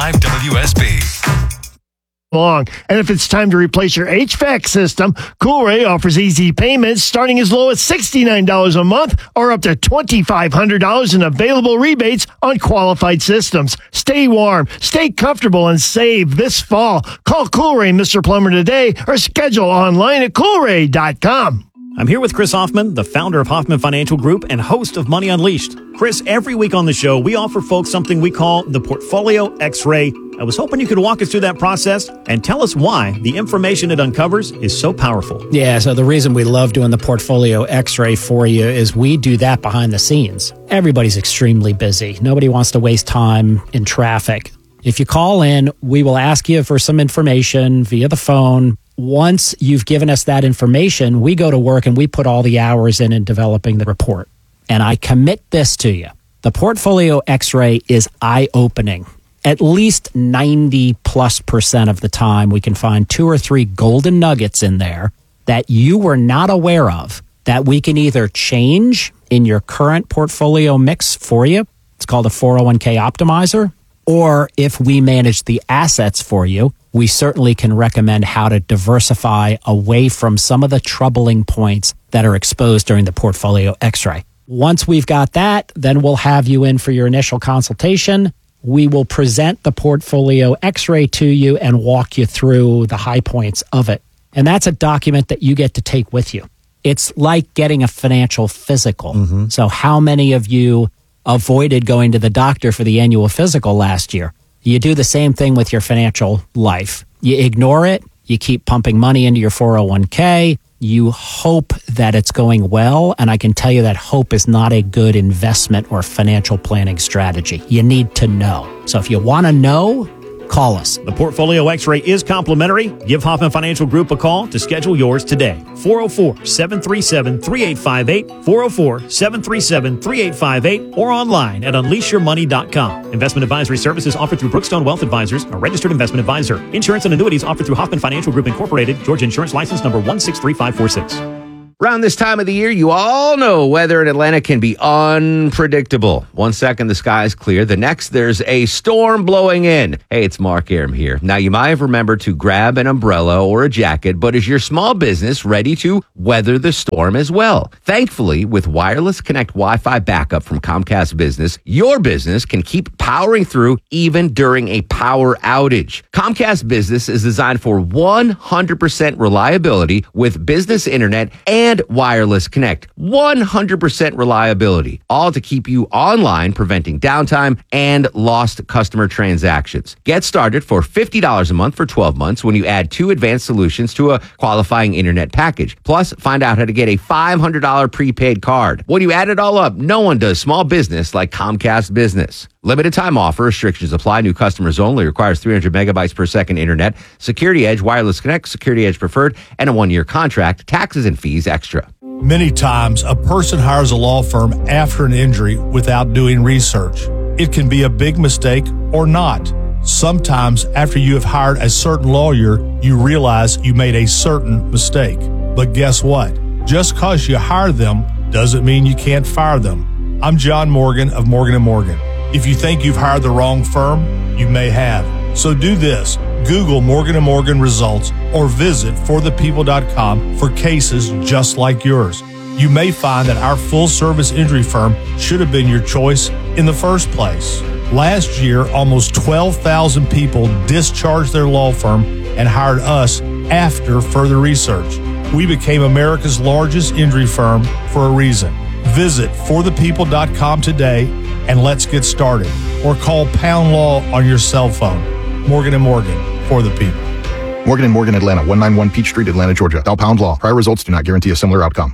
94.5 WSB. Long. And if it's time to replace your HVAC system, Coolray offers easy payments starting as low as $69 a month or up to $2,500 in available rebates on qualified systems. Stay warm, stay comfortable, and save this fall. Call Coolray, Mr. Plumber, today or schedule online at Coolray.com. I'm here with Chris Hoffman, the founder of Hoffman Financial Group and host of Money Unleashed. Chris, every week on the show, we offer folks something we call the Portfolio X-Ray. I was hoping you could walk us through that process and tell us why the information it uncovers is so powerful. Yeah, so the reason we love doing the Portfolio X-Ray for you is we do that behind the scenes. Everybody's extremely busy. Nobody wants to waste time in traffic. If you call in, we will ask you for some information via the phone. Once you've given us that information, we go to work and we put all the hours in developing the report. And I commit this to you. The Portfolio X-Ray is eye-opening. At least 90+% of the time, we can find 2 or 3 golden nuggets in there that you were not aware of that we can either change in your current portfolio mix for you. It's called a 401k optimizer. Or if we manage the assets for you, we certainly can recommend how to diversify away from some of the troubling points that are exposed during the Portfolio X-ray. Once we've got that, then we'll have you in for your initial consultation. We will present the Portfolio X-ray to you and walk you through the high points of it. And that's a document that you get to take with you. It's like getting a financial physical. Mm-hmm. So how many of you avoided going to the doctor for the annual physical last year? You do the same thing with your financial life. You ignore it. You keep pumping money into your 401k. You hope that it's going well. And I can tell you that hope is not a good investment or financial planning strategy. You need to know. So if you want to know, call us. The Portfolio X-Ray is complimentary. Give Hoffman Financial Group a call to schedule yours today. 404-737-3858, 404-737-3858, or online at unleashyourmoney.com. Investment advisory services offered through Brookstone Wealth Advisors, a registered investment advisor. Insurance and annuities offered through Hoffman Financial Group Incorporated, Georgia Insurance License number 163546. Around this time of the year, you all know weather in Atlanta can be unpredictable. 1 second, the sky is clear. The next, there's a storm blowing in. Hey, it's Mark Aram here. Now, you might have remembered to grab an umbrella or a jacket, but is your small business ready to weather the storm as well? Thankfully, with Wireless Connect Wi-Fi backup from Comcast Business, your business can keep powering through even during a power outage. Comcast Business is designed for 100% reliability with business internet and Wireless Connect. 100% reliability, all to keep you online, preventing downtime and lost customer transactions. Get started for $50 a month for 12 months when you add 2 advanced solutions to a qualifying internet package. Plus, find out how to get a $500 prepaid card. When you add it all up, no one does small business like Comcast Business. Limited time offer. Restrictions apply. New customers only. Requires 300 megabytes per second internet. Security Edge, Wireless Connect, Security Edge Preferred, and a 1-year contract. Taxes and fees extra. Many times, a person hires a law firm after an injury without doing research. It can be a big mistake or not. Sometimes, after you have hired a certain lawyer, you realize you made a certain mistake. But guess what? Just because you hire them doesn't mean you can't fire them. I'm John Morgan of Morgan & Morgan. If you think you've hired the wrong firm, you may have. So do this. Google Morgan & Morgan results or visit forthepeople.com for cases just like yours. You may find that our full-service injury firm should have been your choice in the first place. Last year, almost 12,000 people discharged their law firm and hired us after further research. We became America's largest injury firm for a reason. Visit forthepeople.com today and let's get started. Or call Pound Law on your cell phone. Morgan & Morgan, for the people. Morgan & Morgan, Atlanta, 191 Peach Street, Atlanta, Georgia. Dial Pound Law. Prior results do not guarantee a similar outcome.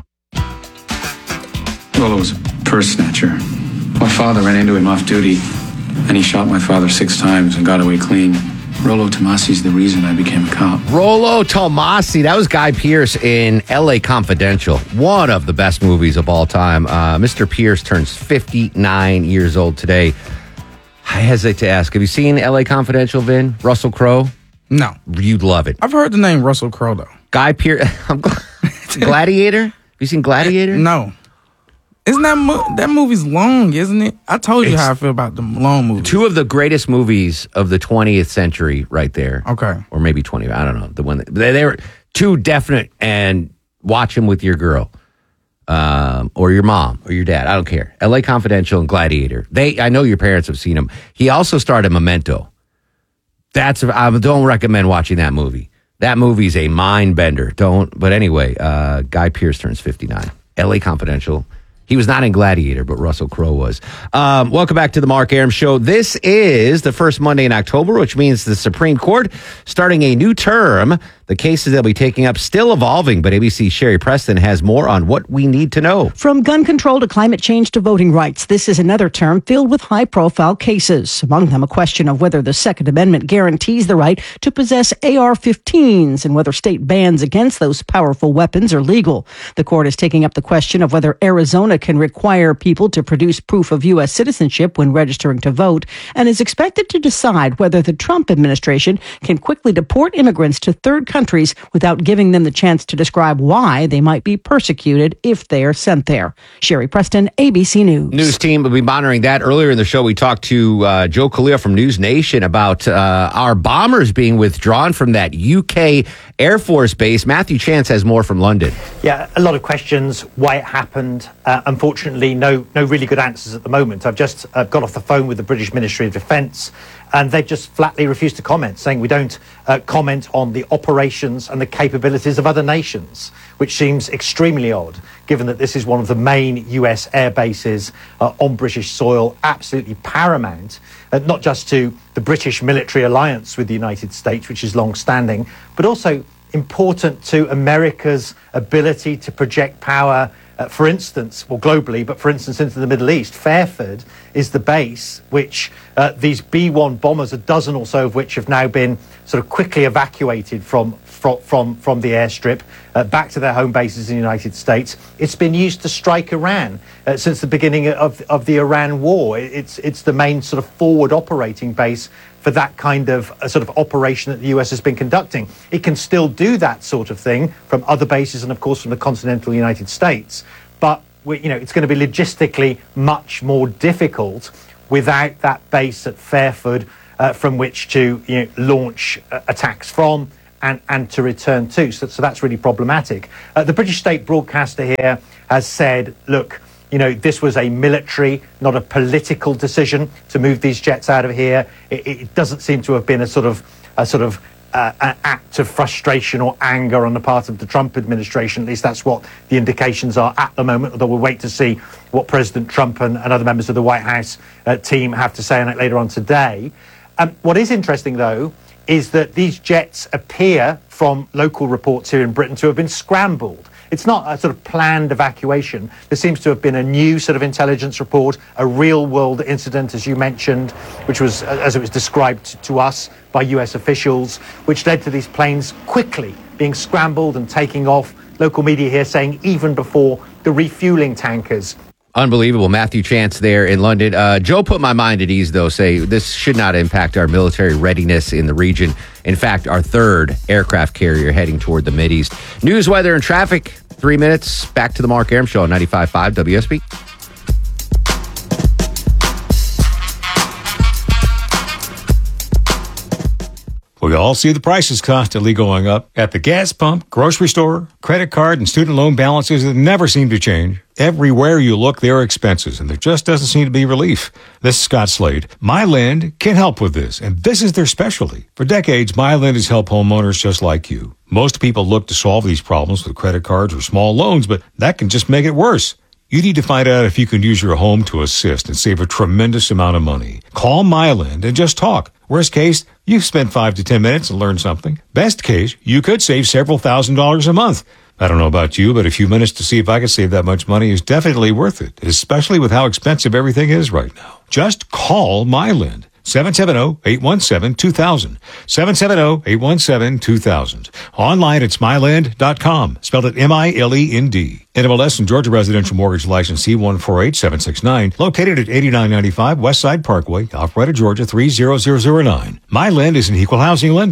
Rollo was a purse snatcher. My father ran into him off duty, and he shot my father 6 times and got away clean. Rollo Tomasi's the reason I became a cop. Rollo Tomasi, that was Guy Pearce in L.A. Confidential, one of the best movies of all time. Mr. Pearce turns 59 years old today. I hesitate to ask, have you seen L.A. Confidential, Vin? Russell Crowe? No. You'd love it. I've heard the name Russell Crowe, though. Guy Pearce. Gladiator? Have you seen Gladiator? No. Isn't that movie's long, isn't it? I told you how I feel about the long movies. Two of the greatest movies of the 20th century right there. Okay. Or maybe 20. I don't know. The one they were two definite, and watch them with your girl. Or your mom or your dad. I don't care. LA Confidential and Gladiator. I know your parents have seen them. He also starred in Memento. I don't recommend watching that movie. That movie's a mind bender. But anyway, Guy Pearce turns 59. LA Confidential. He was not in Gladiator, but Russell Crowe was. Welcome back to the Mark Arum Show. This is the first Monday in October, which means the Supreme Court starting a new term. The cases they'll be taking up still evolving, but ABC's Sherry Preston has more on what we need to know. From gun control to climate change to voting rights, this is another term filled with high-profile cases. Among them, a question of whether the Second Amendment guarantees the right to possess AR-15s and whether state bans against those powerful weapons are legal. The court is taking up the question of whether Arizona can require people to produce proof of U.S. citizenship when registering to vote, and is expected to decide whether the Trump administration can quickly deport immigrants to third countries without giving them the chance to describe why they might be persecuted if they are sent there. Sherry Preston, ABC News. News team will be monitoring that. Earlier in the show, we talked to Joe Khalil from News Nation about our bombers being withdrawn from that UK Air Force base. Matthew Chance has more from London. Yeah, a lot of questions, why it happened. Unfortunately, no really good answers at the moment. I've just got off the phone with the British Ministry of Defence, and they've just flatly refused to comment, saying we don't comment on the operations and the capabilities of other nations, which seems extremely odd, given that this is one of the main US air bases on British soil, absolutely paramount, not just to the British military alliance with the United States, which is long-standing, but also important to America's ability to project power, for instance, well, globally, but for instance, into the Middle East. Fairford is the base which these B-1 bombers, a dozen or so of which have now been sort of quickly evacuated from the airstrip back to their home bases in the United States. It's been used to strike Iran since the beginning of the Iran war. It's the main sort of forward operating base for that kind of sort of operation that the US has been conducting. It can still do that sort of thing from other bases and, of course, from the continental United States. But it's going to be logistically much more difficult without that base at Fairford from which to launch attacks from and to return to. So that's really problematic. The British state broadcaster here has said, look, this was a military, not a political decision to move these jets out of here. It doesn't seem to have been a sort of an act of frustration or anger on the part of the Trump administration. At least that's what the indications are at the moment, although we'll wait to see what President Trump and other members of the White House team have to say on it later on today. What is interesting, though, is that these jets appear, from local reports here in Britain, to have been scrambled. It's not a sort of planned evacuation. There seems to have been a new sort of intelligence report, a real-world incident, as you mentioned, which was, as it was described to us by US officials, which led to these planes quickly being scrambled and taking off. Local media here saying even before the refueling tankers. Unbelievable. Matthew Chance there in London. Joe put my mind at ease, though, say this should not impact our military readiness in the region. In fact, our third aircraft carrier heading toward the Mideast. News, weather, and traffic. 3 minutes. Back to the Mark Arum Show on 95.5 WSB. We all see the prices constantly going up at the gas pump, grocery store, credit card, and student loan balances that never seem to change. Everywhere you look, there are expenses, and there just doesn't seem to be relief. This is Scott Slade. MyLend can help with this, and this is their specialty. For decades, MyLend has helped homeowners just like you. Most people look to solve these problems with credit cards or small loans, but that can just make it worse. You need to find out if you can use your home to assist and save a tremendous amount of money. Call MyLend and just talk. Worst case, you spend 5 to 10 minutes and learn something. Best case, you could save several $1,000s a month. I don't know about you, but a few minutes to see if I can save that much money is definitely worth it, especially with how expensive everything is right now. Just call MyLend. 770-817-2000. 770-817-2000. Online at smylend.com. Spelled it M-I-L-E-N-D. NMLS and Georgia Residential Mortgage License C148769. Located at 8995 Westside Parkway, Alpharetta, Georgia 30009. MyLend is an equal housing lender.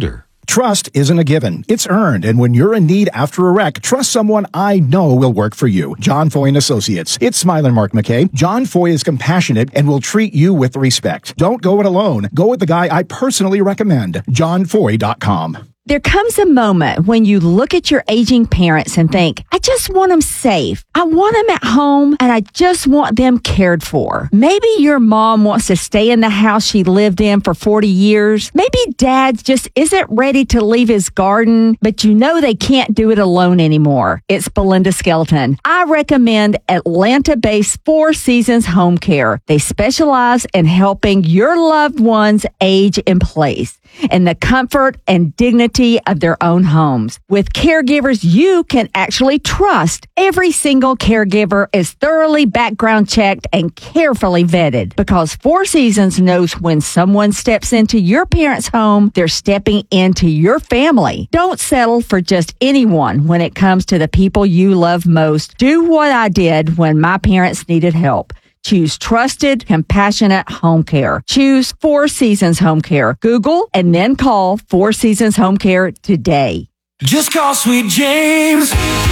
Trust isn't a given. It's earned. And when you're in need after a wreck, trust someone I know will work for you. John Foy & Associates. It's Smiler Mark McKay. John Foy is compassionate and will treat you with respect. Don't go it alone. Go with the guy I personally recommend. JohnFoy.com. There comes a moment when you look at your aging parents and think, I just want them safe. I want them at home and I just want them cared for. Maybe your mom wants to stay in the house she lived in for 40 years. Maybe dad just isn't ready to leave his garden, but you know they can't do it alone anymore. It's Belinda Skelton. I recommend Atlanta-based Four Seasons Home Care. They specialize in helping your loved ones age in place in the comfort and dignity of their own homes. With caregivers you can actually trust, every single caregiver is thoroughly background checked and carefully vetted because Four Seasons knows when someone steps into your parents' home, they're stepping into your family. Don't settle for just anyone when it comes to the people you love most. Do what I did when my parents needed help. Choose trusted, compassionate home care. Choose Four Seasons Home Care. Google and then call Four Seasons Home Care today. Just call Sweet James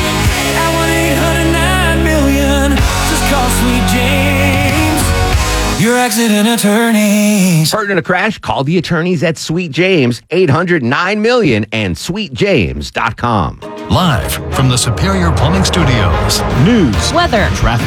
at 1-800-9-million. Just call Sweet James, your accident attorneys. Hurt in a crash? Call the attorneys at Sweet James, 800-9-million and sweetjames.com. Live from the Superior Plumbing Studios. News, weather, traffic.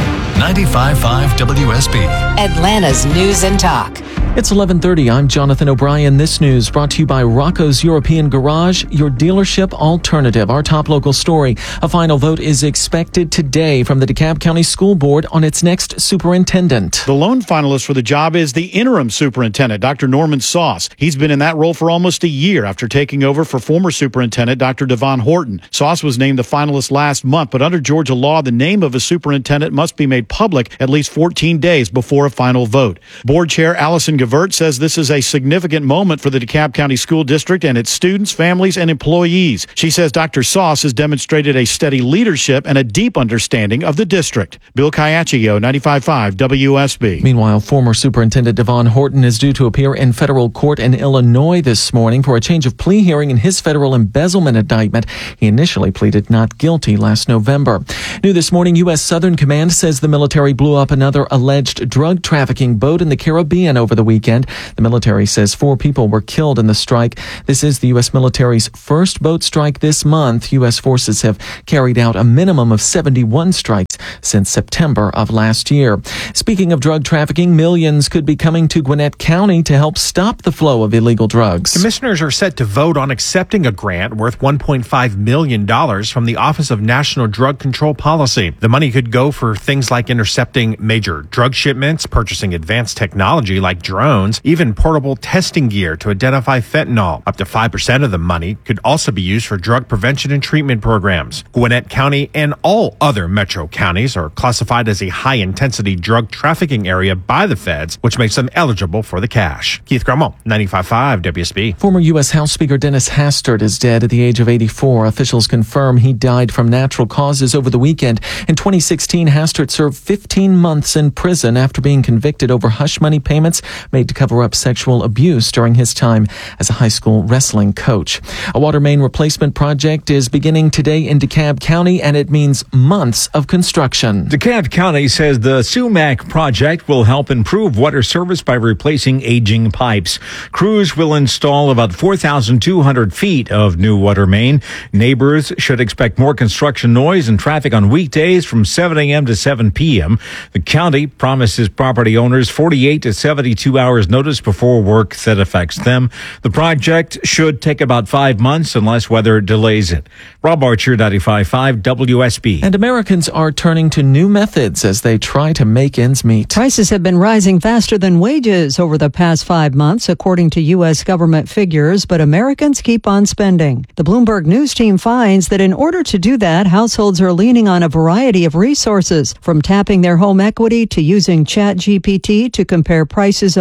95.5 WSB. Atlanta's News and Talk. It's 11:30. I'm Jonathan O'Brien. This news brought to you by Rocco's European Garage, your dealership alternative. Our top local story. A final vote is expected today from the DeKalb County School Board on its next superintendent. The lone finalist for the job is the interim superintendent, Dr. Norman Sauce. He's been in that role for almost a year after taking over for former superintendent Dr. Devon Horton. Sauce was named the finalist last month, but under Georgia law, the name of a superintendent must be made public at least 14 days before a final vote. Board Chair Allison Gavert says this is a significant moment for the DeKalb County School District and its students, families, and employees. She says Dr. Sauce has demonstrated a steady leadership and a deep understanding of the district. Bill Caiaccio, 95.5 WSB. Meanwhile, former Superintendent Devon Horton is due to appear in federal court in Illinois this morning for a change of plea hearing in his federal embezzlement indictment. He initially pleaded not guilty last November. New this morning, U.S. Southern Command says the military blew up another alleged drug trafficking boat in the Caribbean over the weekend. The military says 4 people were killed in the strike. This is the U.S. military's first boat strike this month. U.S. forces have carried out a minimum of 71 strikes since September of last year. Speaking of drug trafficking, millions could be coming to Gwinnett County to help stop the flow of illegal drugs. Commissioners are set to vote on accepting a grant worth $1.5 million from the Office of National Drug Control Policy. The money could go for things like intercepting major drug shipments, purchasing advanced technology like drones, even portable testing gear to identify fentanyl. Up to 5% of the money could also be used for drug prevention and treatment programs. Gwinnett County and all other metro counties are classified as a high-intensity drug trafficking area by the feds, which makes them eligible for the cash. Keith Grummel, 95.5 WSB. Former U.S. House Speaker Dennis Hastert is dead at the age of 84. Officials confirm he died from natural causes over the weekend. In 2016, Hastert served 15 months in prison after being convicted over hush money payments made to cover up sexual abuse during his time as a high school wrestling coach. A water main replacement project is beginning today in DeKalb County, and it means months of construction. DeKalb County says the Sumac project will help improve water service by replacing aging pipes. Crews will install about 4,200 feet of new water main. Neighbors should expect more construction noise and traffic on weekdays from 7 a.m. to 7 p.m. The county promises property owners 48 to 72 hours notice before work that affects them. The project should take about 5 months unless weather delays it. Rob Archer, 95.5 WSB. And Americans are turning to new methods as they try to make ends meet. Prices have been rising faster than wages over the past 5 months, according to U.S. government figures, but Americans keep on spending. The Bloomberg News team finds that in order to do that, households are leaning on a variety of resources, from tapping their home equity to using ChatGPT to compare prices among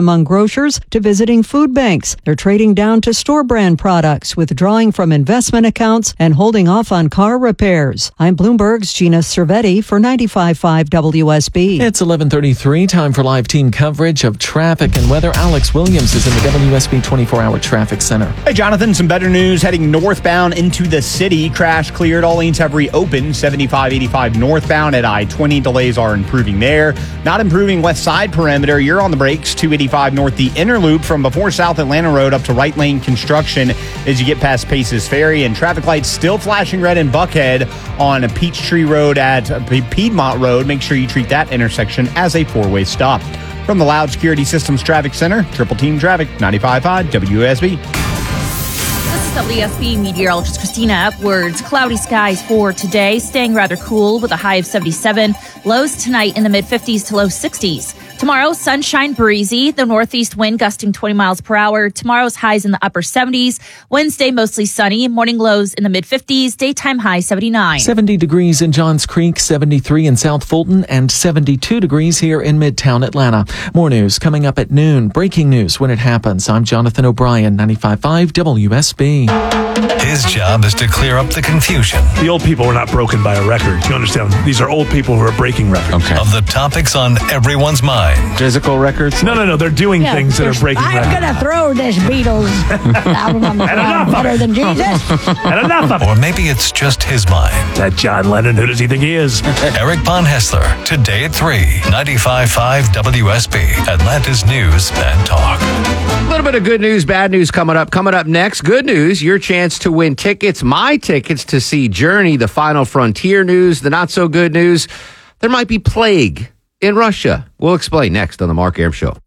among grocers to visiting food banks. They're trading down to store brand products, withdrawing from investment accounts and holding off on car repairs. I'm Bloomberg's Gina Cervetti for 95.5 WSB. It's 11:33, time for live team coverage of traffic and weather. Alex Williams is in the WSB 24-hour traffic center. Hey, Jonathan, some better news heading northbound into the city. Crash cleared. All lanes have reopened. 75-85 northbound at I-20. Delays are improving there. Not improving west side perimeter. You're on the brakes. 285 north, the inner loop from before South Atlanta Road up to right lane construction as you get past Paces Ferry. And traffic lights still flashing red in Buckhead on Peachtree Road at Piedmont Road. Make sure you treat that intersection as a four-way stop. From the Loud Security Systems Traffic Center, Triple Team Traffic, 95.5 WSB. This is WSB meteorologist Christina Edwards. Cloudy skies for today, staying rather cool with a high of 77. Lows tonight in the mid-50s to low 60s. Tomorrow, sunshine breezy, the northeast wind gusting 20 miles per hour. Tomorrow's highs in the upper 70s. Wednesday, mostly sunny. Morning lows in the mid-50s. Daytime high 79. 70 degrees in Johns Creek, 73 in South Fulton, and 72 degrees here in Midtown Atlanta. More news coming up at noon. Breaking news when it happens. I'm Jonathan O'Brien, 95.5 WSB. His job is to clear up the confusion. The old people were not broken by a record. You understand? These are old people who are breaking records. Of the topics on everyone's mind. Physical records? No. They're doing things that are breaking records. I'm going to throw this Beatles album on the ground better than Jesus. And enough of it. Or maybe it's just his mind. That John Lennon, who does he think he is? Eric Von Hessler, today at 3, 95.5 WSB, Atlanta's News and Talk. A little bit of good news, bad news coming up. Coming up next, good news, your chance to win tickets, my tickets to see Journey, The Final Frontier news. The not so good news, there might be plague in Russia. We'll explain next on the Mark Arum Show.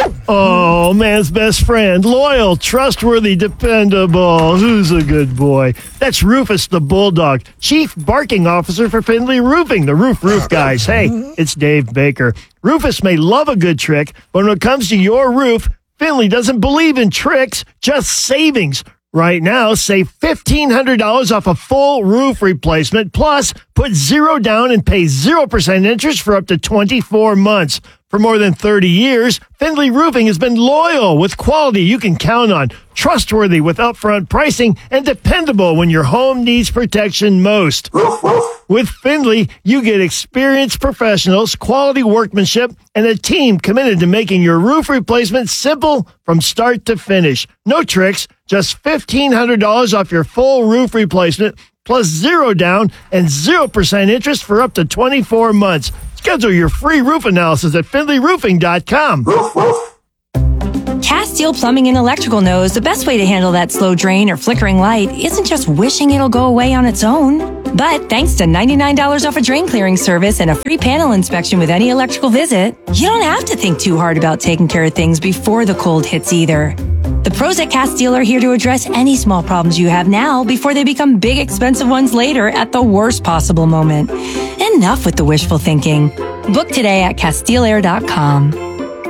Oh, man's best friend. Loyal, trustworthy, dependable. Who's a good boy? That's Rufus the Bulldog, Chief Barking Officer for Findlay Roofing, the roof guys. Hey, it's Dave Baker. Rufus may love a good trick, but when it comes to your roof, Findlay doesn't believe in tricks, just savings. Right now, save $1,500 off a full roof replacement, plus put zero down and pay 0% interest for up to 24 months. For more than 30 years, Findlay Roofing has been loyal with quality you can count on, trustworthy with upfront pricing, and dependable when your home needs protection most. With Findlay, you get experienced professionals, quality workmanship, and a team committed to making your roof replacement simple from start to finish. No tricks, just $1,500 off your full roof replacement, plus zero down and 0% interest for up to 24 months. Schedule your free roof analysis at FindlayRoofing.com. Castile Plumbing and Electrical knows the best way to handle that slow drain or flickering light isn't just wishing it'll go away on its own. But thanks to $99 off a drain clearing service and a free panel inspection with any electrical visit, you don't have to think too hard about taking care of things before the cold hits either. The pros at Castile are here to address any small problems you have now before they become big, expensive ones later at the worst possible moment. Enough with the wishful thinking. Book today at CastileAir.com.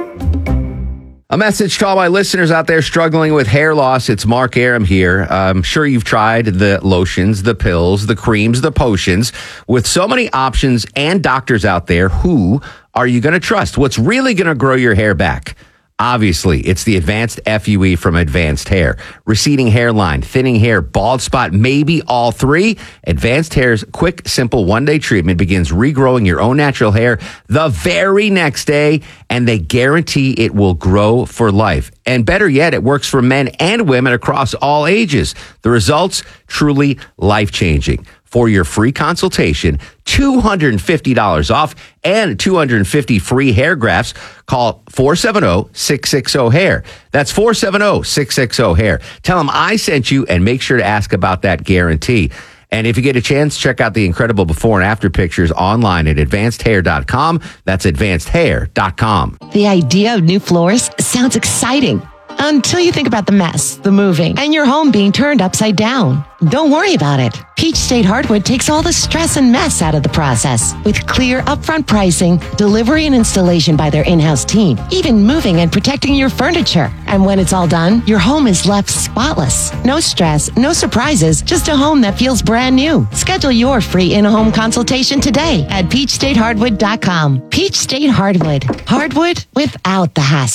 A message to all my listeners out there struggling with hair loss. It's Mark Arum here. I'm sure you've tried the lotions, the pills, the creams, the potions. With so many options and doctors out there, who are you going to trust? What's really going to grow your hair back? Obviously, it's the Advanced FUE from Advanced Hair. Receding hairline, thinning hair, bald spot, maybe all three. Advanced Hair's quick, simple one-day treatment begins regrowing your own natural hair the very next day, and they guarantee it will grow for life. And better yet, it works for men and women across all ages. The results, truly life-changing. For your free consultation, $250 off and 250 free hair grafts. Call 470-660-HAIR. That's 470-660-HAIR. Tell them I sent you and make sure to ask about that guarantee. And if you get a chance, check out the incredible before and after pictures online at advancedhair.com. That's advancedhair.com. The idea of new floors sounds exciting. Until you think about the mess, the moving, and your home being turned upside down. Don't worry about it. Peach State Hardwood takes all the stress and mess out of the process. With clear upfront pricing, delivery and installation by their in-house team, even moving and protecting your furniture. And when it's all done, your home is left spotless. No stress, no surprises, just a home that feels brand new. Schedule your free in-home consultation today at peachstatehardwood.com. Peach State Hardwood. Hardwood without the hassle.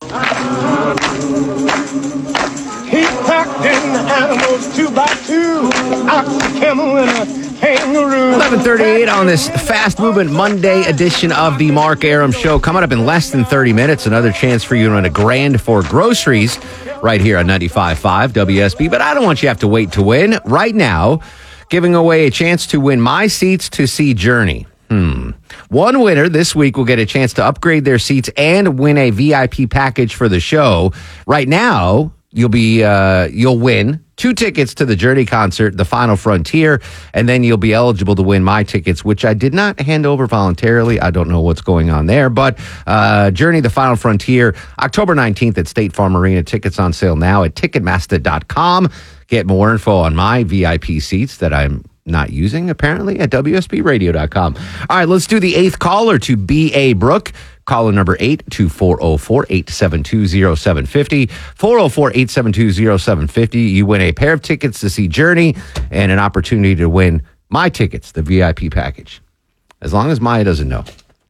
He packed in the animals 2 by 2, ox, a camel, and a kangaroo. 11:38 on this Fast Movement Monday edition of the Mark Arum Show. Coming up in less than 30 minutes, another chance for you to win $1,000 for groceries right here on 95.5 WSB. But I don't want you to have to wait to win. Right now, giving away a chance to win my seats to see Journey. One winner this week will get a chance to upgrade their seats and win a VIP package for the show. Right now, you'll win 2 tickets to the Journey concert, The Final Frontier, and then you'll be eligible to win my tickets, which I did not hand over voluntarily. I don't know what's going on there, but Journey, The Final Frontier, October 19th at State Farm Arena. Tickets on sale now at Ticketmaster.com. Get more info on my VIP seats that I'm not using, apparently, at WSBRadio.com. All right, let's do the 8th caller to B.A. Brook. Caller number 8 to 404-872-0750. 404-872-0750. You win a pair of tickets to see Journey and an opportunity to win my tickets, the VIP package. As long as Maya doesn't know.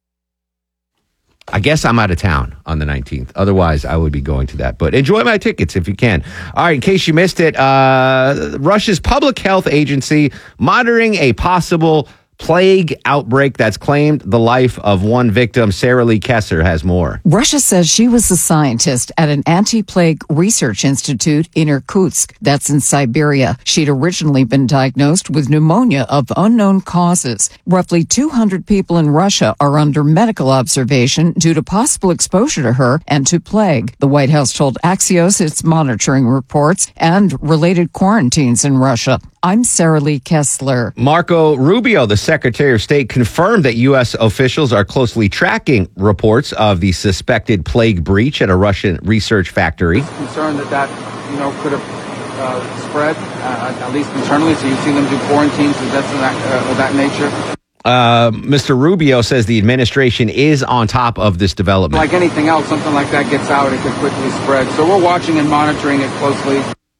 I guess I'm out of town on the 19th. Otherwise, I would be going to that. But enjoy my tickets if you can. All right, in case you missed it, Russia's public health agency monitoring a possible plague outbreak that's claimed the life of one victim. Sarah Lee Kessler has more. Russia says she was a scientist at an anti-plague research institute in Irkutsk, that's in Siberia. She'd originally been diagnosed with pneumonia of unknown causes. Roughly 200 people in Russia are under medical observation due to possible exposure to her and to plague. The White House told Axios it's monitoring reports and related quarantines in Russia. I'm Sarah Lee Kessler. Marco Rubio, the Secretary of State, confirmed that U.S. officials are closely tracking reports of the suspected plague breach at a Russian research factory. Concerned that could have spread, at least internally. So you've seen them do quarantines and that's of that nature. Mr. Rubio says the administration is on top of this development. Like anything else, something like that gets out, it could quickly spread. So we're watching and monitoring it closely.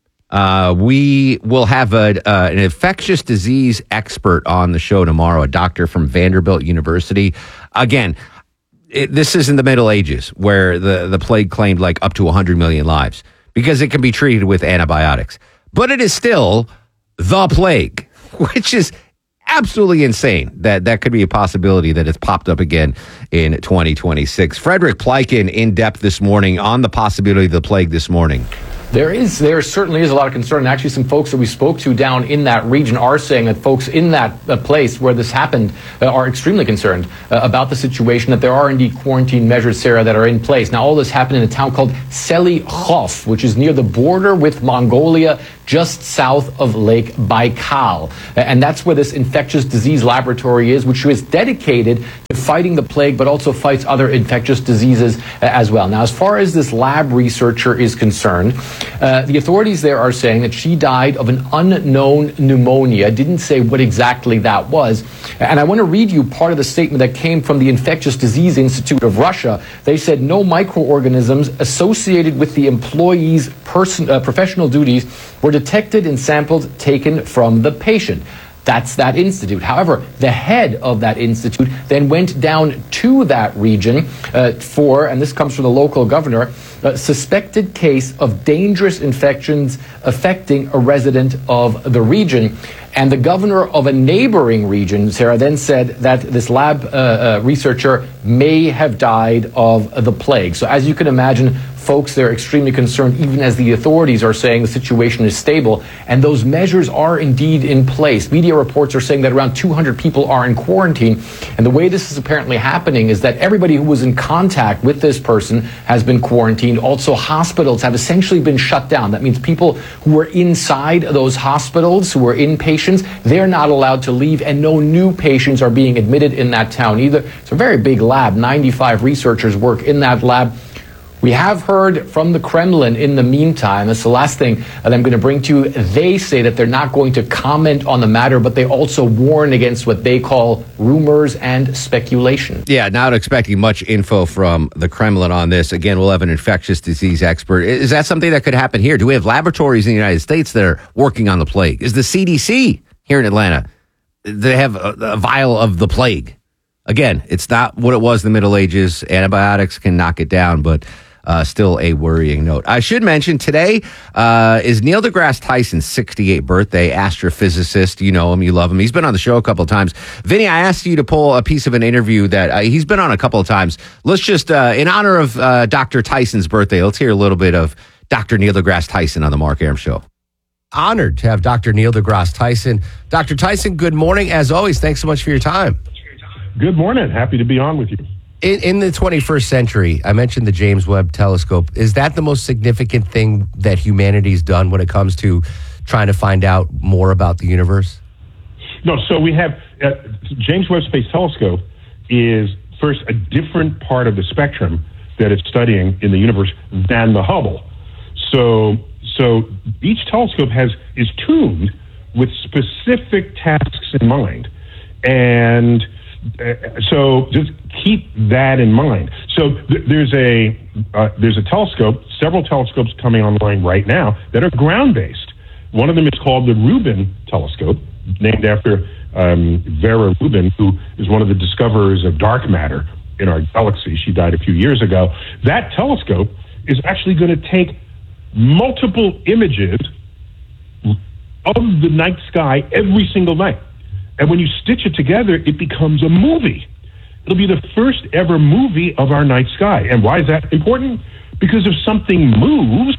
We will have an infectious disease expert on the show tomorrow, a doctor from Vanderbilt University. Again, this is in the Middle Ages where the plague claimed like up to 100 million lives because it can be treated with antibiotics. But it is still the plague, which is absolutely insane that could be a possibility that it's popped up again in 2026. Frederick Pleiken in depth this morning on the possibility of the plague this morning. There certainly is a lot of concern. And actually, some folks that we spoke to down in that region are saying that folks in that place where this happened are extremely concerned about the situation, that there are indeed quarantine measures, Sarah, that are in place. Now, all this happened in a town called Selikhov, which is near the border with Mongolia, just south of Lake Baikal. And that's where this infectious disease laboratory is, which is dedicated to fighting the plague, but also fights other infectious diseases as well. Now, as far as this lab researcher is concerned, the authorities there are saying that she died of an unknown pneumonia. Didn't say what exactly that was. And I want to read you part of the statement that came from the Infectious Disease Institute of Russia. They said no microorganisms associated with the employee's professional duties were detected in samples taken from the patient. That's that institute. However, the head of that institute then went down to that region and this comes from the local governor, a suspected case of dangerous infections affecting a resident of the region. And the governor of a neighboring region, Sarah, then said that this lab researcher may have died of the plague. So as you can imagine, folks, they're extremely concerned, even as the authorities are saying the situation is stable. And those measures are indeed in place. Media reports are saying that around 200 people are in quarantine. And the way this is apparently happening is that everybody who was in contact with this person has been quarantined. Also, hospitals have essentially been shut down. That means people who were inside those hospitals, who were inpatients, they're not allowed to leave, and no new patients are being admitted in that town either. It's a very big lab. 95 researchers work in that lab. We have heard from the Kremlin in the meantime. That's the last thing that I'm going to bring to you. They say that they're not going to comment on the matter, but they also warn against what they call rumors and speculation. Yeah, not expecting much info from the Kremlin on this. Again, we'll have an infectious disease expert. Is that something that could happen here? Do we have laboratories in the United States that are working on the plague? Is the CDC here in Atlanta, they have a vial of the plague? Again, it's not what it was in the Middle Ages. Antibiotics can knock it down, but still a worrying note. I should mention today is Neil deGrasse Tyson's 68th birthday, astrophysicist. You know him, you love him. He's been on the show a couple of times. Vinny, I asked you to pull a piece of an interview that he's been on a couple of times. Let's just, in honor of Dr. Tyson's birthday, let's hear a little bit of Dr. Neil deGrasse Tyson on the Mark Arum Show. Honored to have Dr. Neil deGrasse Tyson. Dr. Tyson, good morning. As always, thanks so much for your time. Good morning. Happy to be on with you. In the 21st century, I mentioned the James Webb Telescope. Is that the most significant thing that humanity's done when it comes to trying to find out more about the universe? No, so we have James Webb Space Telescope is first a different part of the spectrum that it's studying in the universe than the Hubble. So each telescope is tuned with specific tasks in mind. And so just keep that in mind. So there's a telescope, several telescopes coming online right now that are ground-based. One of them is called the Rubin Telescope, named after Vera Rubin, who is one of the discoverers of dark matter in our galaxy. She died a few years ago. That telescope is actually going to take multiple images of the night sky every single night. And when you stitch it together, it becomes a movie. It'll be the first ever movie of our night sky. And why is that important? Because if something moves,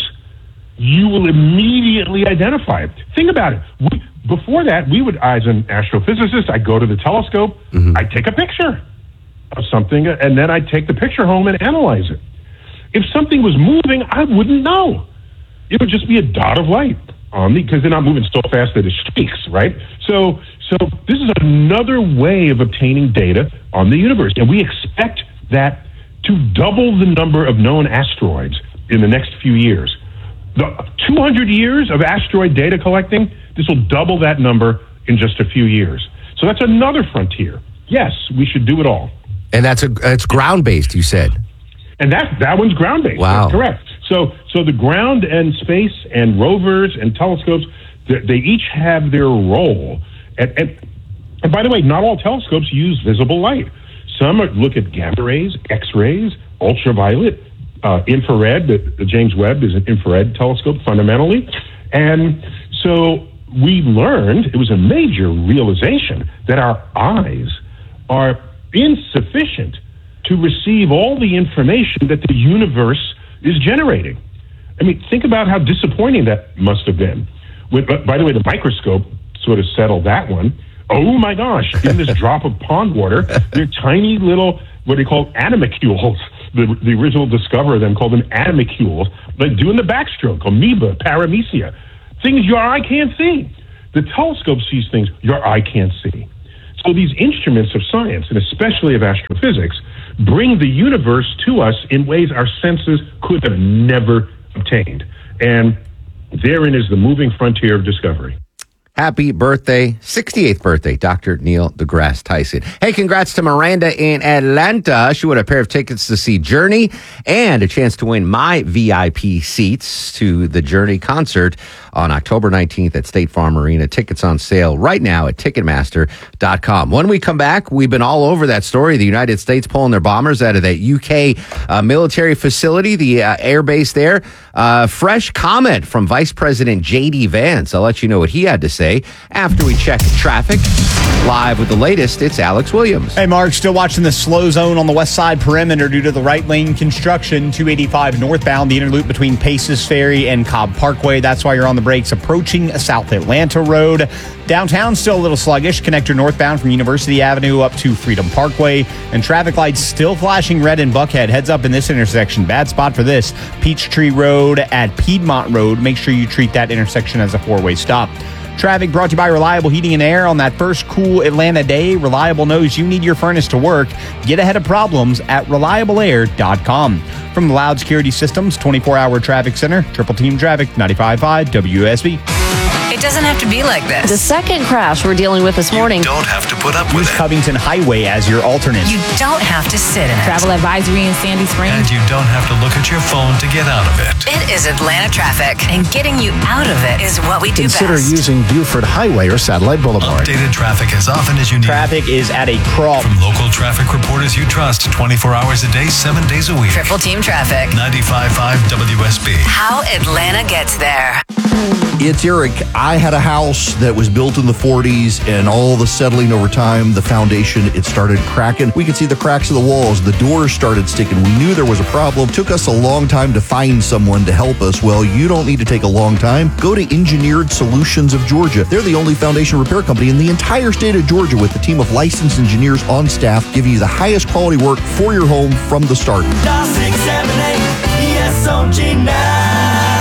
you will immediately identify it. Think about it. Before that, as an astrophysicist, I'd go to the telescope, I'd take a picture of something, and then I'd take the picture home and analyze it. If something was moving, I wouldn't know. It would just be a dot of light on me because they're not moving so fast that it streaks, right? So this is another way of obtaining data on the universe, and we expect that to double the number of known asteroids in the next few years. The 200 years of asteroid data collecting, this will double that number in just a few years. So that's another frontier. Yes, we should do it all. And it's ground-based, you said. And that one's ground-based. Wow. That's correct. So the ground and space and rovers and telescopes, they each have their role. And by the way, not all telescopes use visible light. Some look at gamma rays, X-rays, ultraviolet, infrared. The James Webb is an infrared telescope fundamentally. And so we learned, it was a major realization, that our eyes are insufficient to receive all the information that the universe is generating. I mean, think about how disappointing that must have been. By the way, the microscope sort of settled that one. Oh my gosh, in this drop of pond water, there are tiny little, what they call animalcules. The original discoverer of them called them animalcules, like doing the backstroke, amoeba, paramecia, things your eye can't see. The telescope sees things your eye can't see. So these instruments of science, and especially of astrophysics, bring the universe to us in ways our senses could have never obtained. And therein is the moving frontier of discovery. Happy birthday, 68th birthday, Dr. Neil deGrasse Tyson. Hey, congrats to Miranda in Atlanta. She won a pair of tickets to see Journey and a chance to win my VIP seats to the Journey concert on October 19th at State Farm Arena. Tickets on sale right now at Ticketmaster.com. When we come back, we've been all over that story. The United States pulling their bombers out of that UK military facility, the air base there. Fresh comment from Vice President J.D. Vance. I'll let you know what he had to say after we check traffic. Live with the latest, it's Alex Williams. Hey, Mark, still watching the slow zone on the west side perimeter due to the right lane construction, 285 northbound, the inner loop between Paces Ferry and Cobb Parkway. That's why you're on the brakes approaching South Atlanta Road. Downtown, still a little sluggish. Connector northbound from University Avenue up to Freedom Parkway. And traffic lights still flashing red in Buckhead. Heads up in this intersection. Bad spot for this. Peachtree Road at Piedmont Road. Make sure you treat that intersection as a four-way stop. Traffic brought to you by Reliable Heating and Air on that first cool Atlanta day. Reliable knows you need your furnace to work. Get ahead of problems at ReliableAir.com. From the Loud Security Systems 24-hour traffic center, Triple Team Traffic, 95.5 WSB. It doesn't have to be like this. The second crash we're dealing with this morning. You don't have to put up with Use it. Covington Highway as your alternate. You don't have to sit in it. Travel advisory in Sandy Springs. And you don't have to look at your phone to get out of it. It is Atlanta traffic, and getting you out of it is what we do Consider best. using Buford Highway or Satellite Boulevard. Updated traffic as often as you need. Traffic is at a crawl. From local traffic reporters you trust 24 hours a day, 7 days a week. Triple team traffic. 95.5 WSB. How Atlanta gets there. It's Eric. I had a house that was built in the 40s, and all the settling over time, the foundation, it started cracking. We could see the cracks of the walls. The doors started sticking. We knew there was a problem. Took us a long time to find someone to help us. Well, you don't need to take a long time. Go to Engineered Solutions of Georgia. They're the only foundation repair company in the entire state of Georgia with a team of licensed engineers on staff giving you the highest quality work for your home from the start. Dial 678 ESOG now.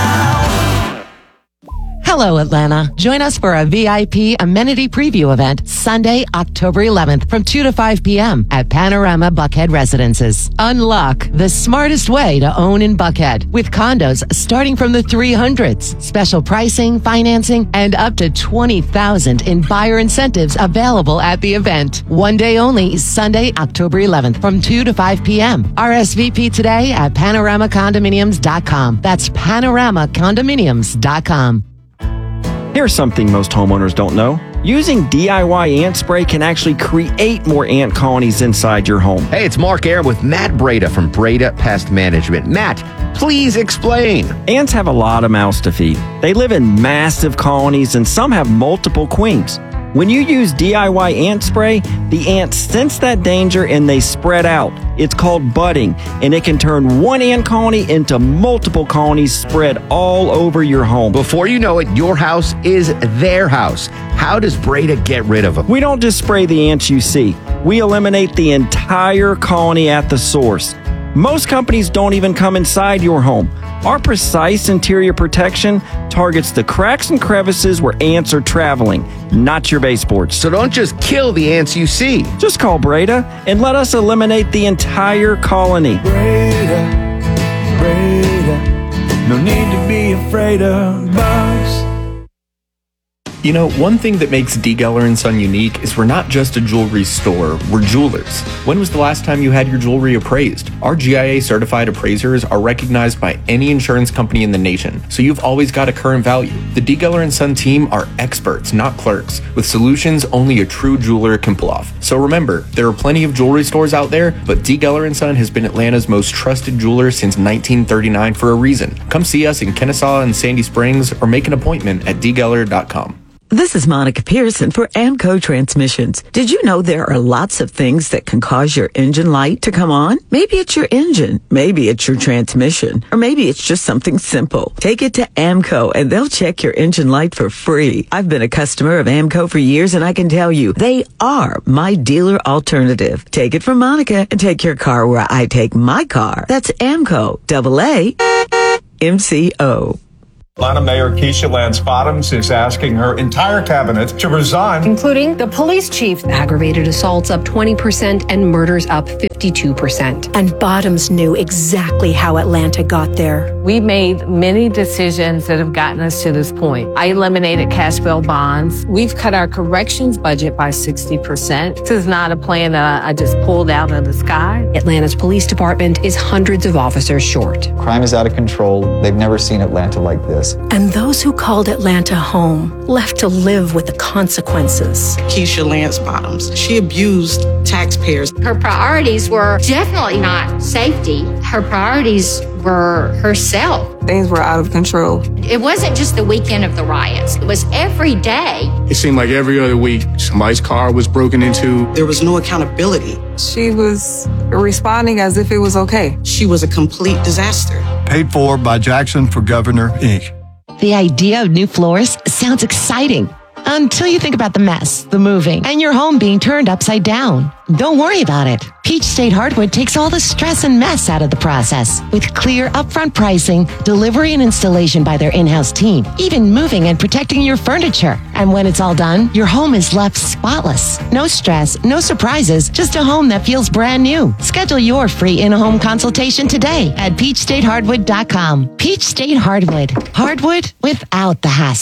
Hello, Atlanta. Join us for a VIP amenity preview event Sunday, October 11th from 2 to 5 p.m. at Panorama Buckhead Residences. Unlock the smartest way to own in Buckhead with condos starting from the 300s. Special pricing, financing, and up to $20,000 in buyer incentives available at the event. One day only, Sunday, October 11th from 2 to 5 p.m. RSVP today at panoramacondominiums.com. That's panoramacondominiums.com. Here's something most homeowners don't know. Using DIY ant spray can actually create more ant colonies inside your home. Hey, it's Mark Aram with Matt Breda from Breda Pest Management. Matt, please explain. Ants have a lot of mouths to feed. They live in massive colonies and some have multiple queens. When you use DIY ant spray, the ants sense that danger and they spread out. It's called budding, and it can turn one ant colony into multiple colonies spread all over your home. Before you know it, your house is their house. How does Breda get rid of them? We don't just spray the ants you see. We eliminate the entire colony at the source. Most companies don't even come inside your home. Our precise interior protection targets the cracks and crevices where ants are traveling, not your baseboards. So don't just kill the ants you see. Just call Breda and let us eliminate the entire colony. Breda, no need to be afraid of bugs. You know, one thing that makes D. Geller & Son unique is we're not just a jewelry store, we're jewelers. When was the last time you had your jewelry appraised? Our GIA certified appraisers are recognized by any insurance company in the nation, so you've always got a current value. The D. Geller & Son team are experts, not clerks, with solutions only a true jeweler can pull off. So remember, there are plenty of jewelry stores out there, but D. Geller & Son has been Atlanta's most trusted jeweler since 1939 for a reason. Come see us in Kennesaw and Sandy Springs or make an appointment at dgeller.com. This is Monica Pearson for AMCO Transmissions. Did you know there are lots of things that can cause your engine light to come on? Maybe it's your engine, maybe it's your transmission, or maybe it's just something simple. Take it to AMCO and they'll check your engine light for free. I've been a customer of AMCO for years and I can tell you, they are my dealer alternative. Take it from Monica and take your car where I take my car. That's AMCO, AAMCO. Atlanta Mayor Keisha Lance Bottoms is asking her entire cabinet to resign. Including the police chief. Aggravated assaults up 20% and murders up 52%. And Bottoms knew exactly how Atlanta got there. We made many decisions that have gotten us to this point. I eliminated cash bail bonds. We've cut our corrections budget by 60%. This is not a plan that I just pulled out of the sky. Atlanta's police department is hundreds of officers short. Crime is out of control. They've never seen Atlanta like this. And those who called Atlanta home left to live with the consequences. Keisha Lance Bottoms, she abused taxpayers. Her priorities were definitely not safety. Her priorities were herself. Things were out of control. It wasn't just the weekend of the riots. It was every day. It seemed like every other week, somebody's car was broken into. There was no accountability. She was responding as if it was okay. She was a complete disaster. Paid for by Jackson for Governor, Inc. The idea of new floors sounds exciting until you think about the mess, the moving, and your home being turned upside down. Don't worry about it. Peach State Hardwood takes all the stress and mess out of the process with clear upfront pricing, delivery and installation by their in-house team, even moving and protecting your furniture. And when it's all done, your home is left spotless. No stress, no surprises, just a home that feels brand new. Schedule your free in-home consultation today at peachstatehardwood.com. Peach State Hardwood. Hardwood without the hassle.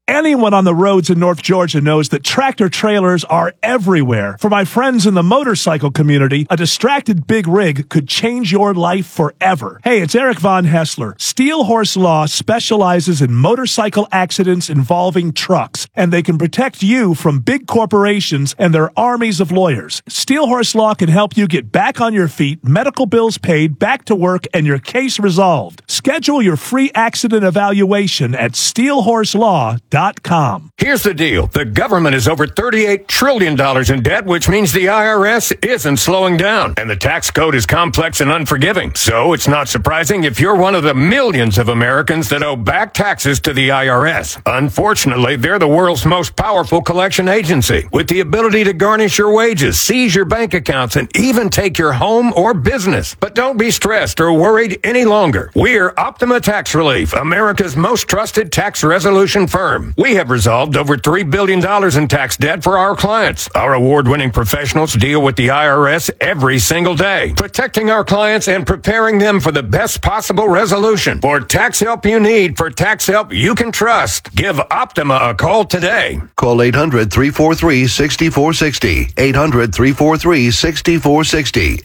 Anyone on the roads in North Georgia knows that tractor trailers are everywhere. For my friends in the motorcycle community, a distracted big rig could change your life forever. Hey, it's Eric Von Hessler. Steel Horse Law specializes in motorcycle accidents involving trucks, and they can protect you from big corporations and their armies of lawyers. Steel Horse Law can help you get back on your feet, medical bills paid, back to work, and your case resolved. Schedule your free accident evaluation at steelhorselaw.com. Here's the deal. The government is over $38 trillion in debt, which means the IRS isn't slowing down. And the tax code is complex and unforgiving. So it's not surprising if you're one of the millions of Americans that owe back taxes to the IRS. Unfortunately, they're the world's most powerful collection agency, with the ability to garnish your wages, seize your bank accounts, and even take your home or business. But don't be stressed or worried any longer. We're Optima Tax Relief, America's most trusted tax resolution firm. We have resolved over $3 billion in tax debt for our clients. Our award-winning professionals deal with the IRS every single day, protecting our clients and preparing them for the best possible resolution. For tax help you need, for tax help you can trust, give Optima a call today. Call 800-343-6460. 800-343-6460.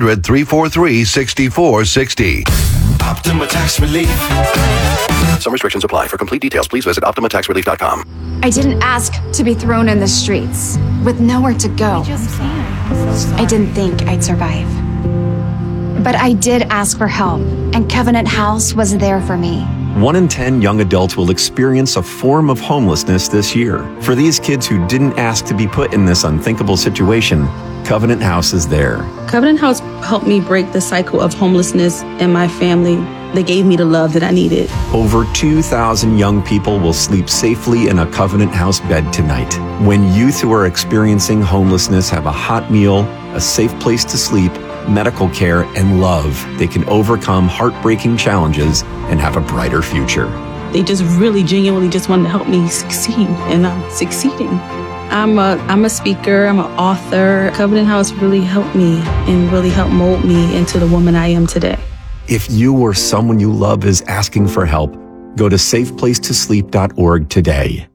800-343-6460. Optima Tax Relief. Some restrictions apply. For complete details, please visit OptimaTaxRelief.com. I didn't ask to be thrown in the streets with nowhere to go. I didn't think I'd survive. But I did ask for help, and Covenant House was there for me. 1 in 10 young adults will experience a form of homelessness this year. For these kids who didn't ask to be put in this unthinkable situation, Covenant House is there. Covenant House helped me break the cycle of homelessness in my family. They gave me the love that I needed. Over 2,000 young people will sleep safely in a Covenant House bed tonight. When youth who are experiencing homelessness have a hot meal, a safe place to sleep, medical care, and love, they can overcome heartbreaking challenges and have a brighter future. They just really genuinely just wanted to help me succeed, and I'm succeeding. I'm a speaker, I'm an author. Covenant House really helped me and really helped mold me into the woman I am today. If you or someone you love is asking for help, go to safeplacetosleep.org today.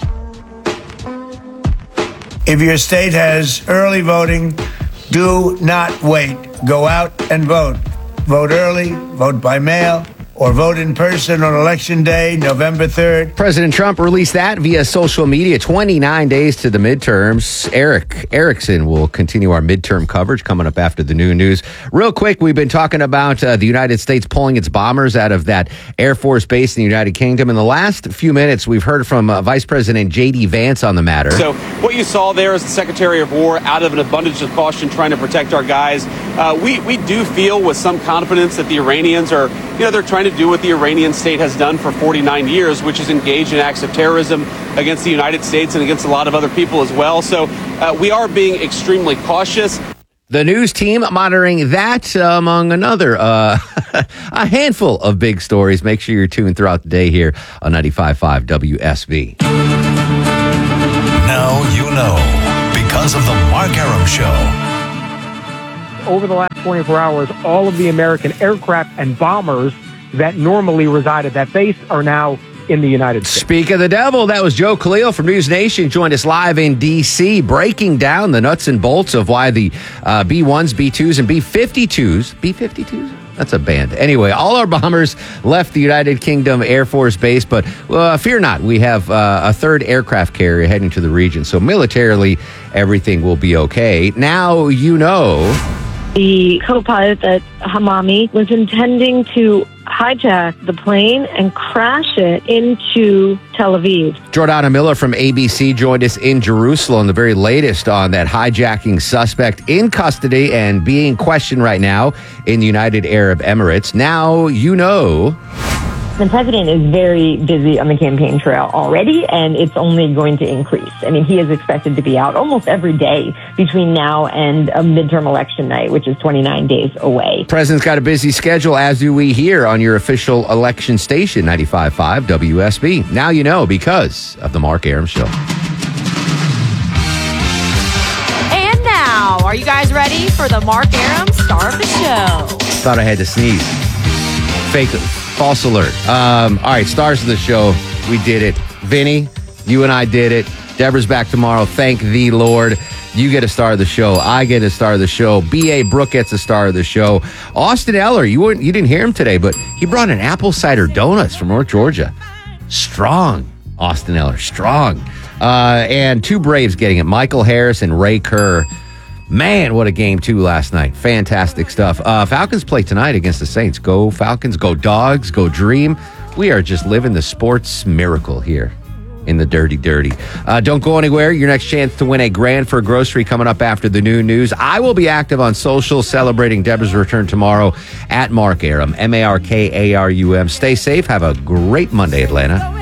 If your state has early voting, do not wait. Go out and vote. Vote early, vote by mail, or vote in person on Election Day, November 3rd. President Trump released that via social media. 29 days to the midterms. Eric Erickson will continue our midterm coverage coming up after the noon news. Real quick, we've been talking about the United States pulling its bombers out of that Air Force base in the United Kingdom. In the last few minutes, we've heard from Vice President J.D. Vance on the matter. So what you saw there is the Secretary of War, out of an abundance of caution, trying to protect our guys. We do feel with some confidence that the Iranians are, they're trying to do what the Iranian state has done for 49 years, which is engage in acts of terrorism against the United States and against a lot of other people as well. So we are being extremely cautious. The news team monitoring that, among another, a handful of big stories. Make sure you're tuned throughout the day here on 95.5 WSB. Now you know, because of the Mark Arum Show. Over the last 24 hours, all of the American aircraft and bombers that normally reside at that base are now in the United States. Speak of the devil, that was Joe Khalil from News Nation, joined us live in D.C., breaking down the nuts and bolts of why the B-1s, B-2s, and B-52s, B-52s? That's a band. Anyway, all our bombers left the United Kingdom Air Force Base, but fear not, we have a third aircraft carrier heading to the region, so militarily, everything will be okay. Now you know. The co-pilot at Hamami was intending to hijack the plane and crash it into Tel Aviv. Jordana Miller from ABC joined us in Jerusalem, the very latest on that hijacking suspect in custody and being questioned right now in the United Arab Emirates. Now you know. The president is very busy on the campaign trail already, and it's only going to increase. I mean, he is expected to be out almost every day between now and a midterm election night, which is 29 days away. President's got a busy schedule, as do we here on your official election station, 95.5 WSB. Now you know, because of the Mark Arum Show. And now, are you guys ready for the Mark Arum Star of the Show? Thought I had to sneeze. False alert. All right, stars of the show. We did it. Vinny, You and I did it. Deborah's back tomorrow. Thank the Lord. You get a star of the show. I get a star of the show. B.A. Brooke gets a star of the show. Austin Eller, you didn't hear him today, but he brought an apple cider donuts from North Georgia. Strong, Austin Eller, strong. And 2 Braves getting it, Michael Harris and Ray Kerr. Man, what a game, too, last night. Fantastic stuff. Falcons play tonight against the Saints. Go Falcons, go Dogs, go Dream. We are just living the sports miracle here in the dirty. Don't go anywhere. Your next chance to win a grand for a grocery coming up after the noon news. I will be active on social celebrating Deborah's return tomorrow at Mark Arum, MarkArum. Stay safe. Have a great Monday, Atlanta.